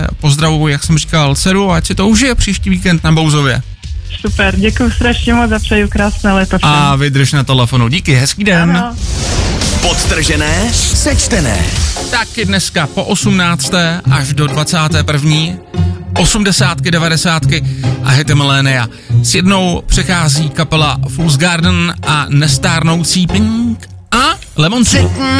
pozdravuji, jak jsem říkal, dceru, ať si to užije příští víkend na Bouzově. Super, děkuji strašně moc a přeju krásné léto všem. A vydrž na telefonu. Díky, hezký den. Ano. Podtržené, sečtené. Taky dneska po 18. až do 21. 80, 90 a hity milénia. S jednou přechází kapela Fool's Garden a nestárnoucí Pink a Lemon Tree.